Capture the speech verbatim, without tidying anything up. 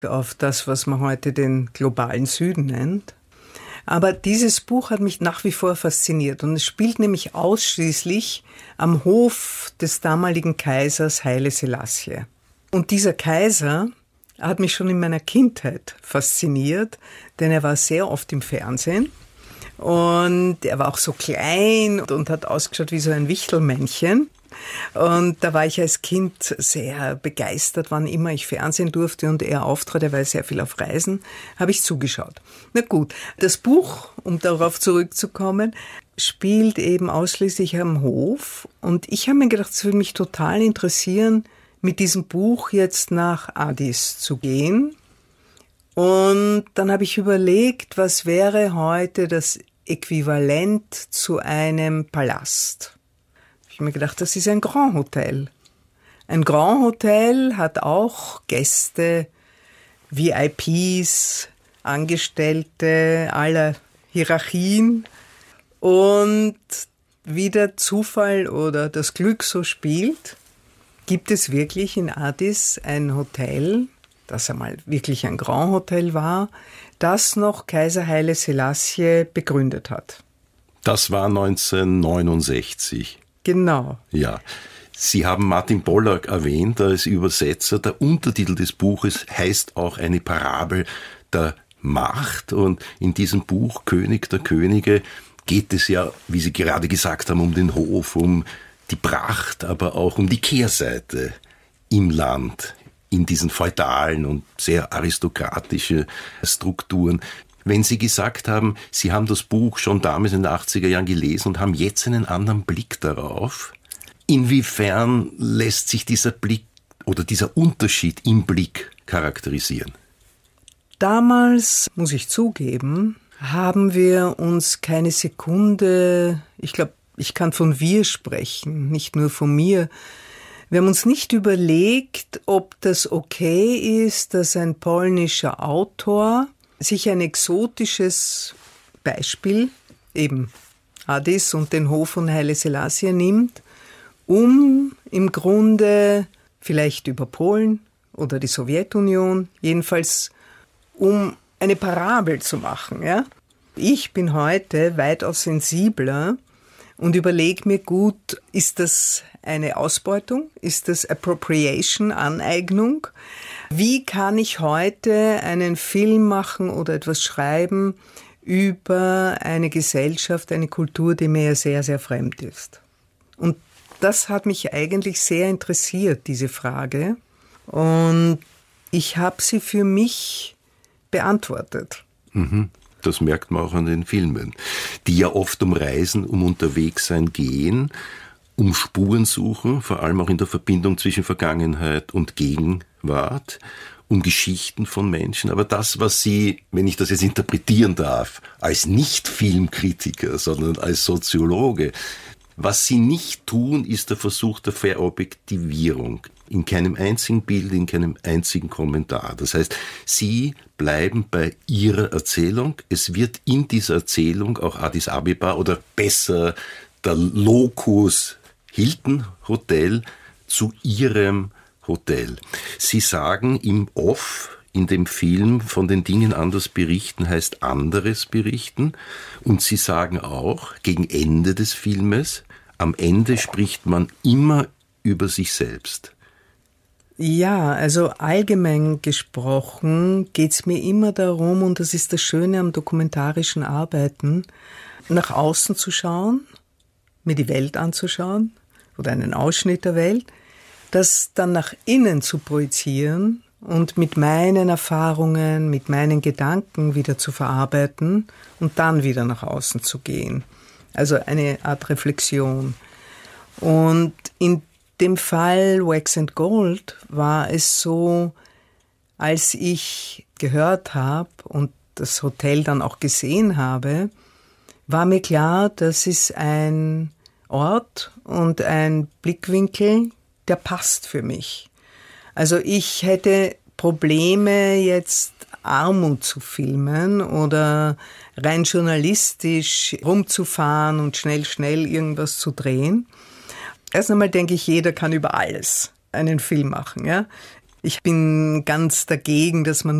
auf das, was man heute den globalen Süden nennt. Aber dieses Buch hat mich nach wie vor fasziniert und es spielt nämlich ausschließlich am Hof des damaligen Kaisers Haile Selassie. Und dieser Kaiser hat mich schon in meiner Kindheit fasziniert, denn er war sehr oft im Fernsehen und er war auch so klein und hat ausgeschaut wie so ein Wichtelmännchen. Und da war ich als Kind sehr begeistert, wann immer ich Fernsehen durfte und er auftrat, er war sehr viel auf Reisen, habe ich zugeschaut. Na gut, das Buch, um darauf zurückzukommen, spielt eben ausschließlich am Hof und ich habe mir gedacht, es würde mich total interessieren, mit diesem Buch jetzt nach Addis zu gehen. Und dann habe ich überlegt, was wäre heute das Äquivalent zu einem Palast? Ich habe mir gedacht, das ist ein Grand Hotel. Ein Grand Hotel hat auch Gäste, V I Ps, Angestellte aller Hierarchien. Und wie der Zufall oder das Glück so spielt, gibt es wirklich in Addis ein Hotel, das einmal wirklich ein Grand Hotel war, das noch Kaiser Haile Selassie begründet hat. Das war neunzehnhundertneunundsechzig. Genau. Ja. Sie haben Martin Pollack erwähnt als Übersetzer. Der Untertitel des Buches heißt auch eine Parabel der Macht. Und in diesem Buch König der Könige geht es ja, wie Sie gerade gesagt haben, um den Hof, um die Pracht, aber auch um die Kehrseite im Land, in diesen feudalen und sehr aristokratischen Strukturen. Wenn Sie gesagt haben, Sie haben das Buch schon damals in den achtziger Jahren gelesen und haben jetzt einen anderen Blick darauf, inwiefern lässt sich dieser Blick oder dieser Unterschied im Blick charakterisieren? Damals, muss ich zugeben, haben wir uns keine Sekunde, ich glaube, ich kann von wir sprechen, nicht nur von mir. Wir haben uns nicht überlegt, ob das okay ist, dass ein polnischer Autor sich ein exotisches Beispiel, eben Addis und den Hof von Haile Selassie nimmt, um im Grunde vielleicht über Polen oder die Sowjetunion, jedenfalls um eine Parabel zu machen. Ja? Ich bin heute weitaus sensibler und überlege mir gut, ist das eine Ausbeutung? Ist das Appropriation, Aneignung? Wie kann ich heute einen Film machen oder etwas schreiben über eine Gesellschaft, eine Kultur, die mir sehr, sehr fremd ist? Und das hat mich eigentlich sehr interessiert, diese Frage. Und ich habe sie für mich beantwortet. Mhm. Das merkt man auch an den Filmen, die ja oft um Reisen, um Unterwegssein gehen, um Spuren suchen, vor allem auch in der Verbindung zwischen Vergangenheit und Gegenwart, um Geschichten von Menschen. Aber das, was Sie, wenn ich das jetzt interpretieren darf, als Nicht-Filmkritiker, sondern als Soziologe, was Sie nicht tun, ist der Versuch der Verobjektivierung. In keinem einzigen Bild, in keinem einzigen Kommentar. Das heißt, Sie bleiben bei Ihrer Erzählung. Es wird in dieser Erzählung auch Addis Abeba oder besser der Locus Hilton Hotel zu Ihrem Hotel. Sie sagen im Off, in dem Film, von den Dingen anders berichten heißt anderes berichten. Und Sie sagen auch, gegen Ende des Filmes, am Ende spricht man immer über sich selbst. Ja, also allgemein gesprochen geht's mir immer darum, und das ist das Schöne am dokumentarischen Arbeiten, nach außen zu schauen, mir die Welt anzuschauen oder einen Ausschnitt der Welt, das dann nach innen zu projizieren und mit meinen Erfahrungen, mit meinen Gedanken wieder zu verarbeiten und dann wieder nach außen zu gehen. Also eine Art Reflexion. Und in dem Fall Wax and Gold war es so, als ich gehört habe und das Hotel dann auch gesehen habe, war mir klar, das ist ein Ort und ein Blickwinkel, der passt für mich. Also ich hätte Probleme, jetzt Armut zu filmen oder rein journalistisch rumzufahren und schnell, schnell irgendwas zu drehen. Erst einmal denke ich, jeder kann über alles einen Film machen. Ja? Ich bin ganz dagegen, dass man